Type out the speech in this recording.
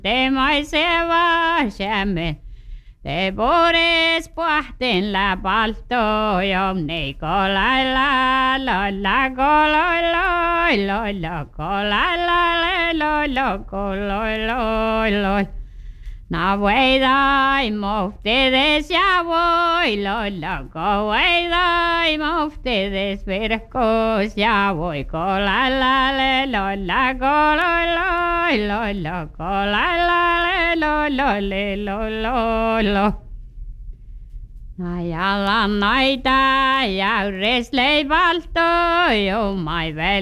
Temaise vaasemme, te pores puhten la palto, jom nei kolalla, lolla koloi, lolla kolalla, lolla koloi. Na veidai moftedes ja voi, lolla ko veidai moftedes verkos ja voi kolalla, lolla koloi, lolla kolalla, lolla. Ajalla naita ja resleivalto, jo mai väl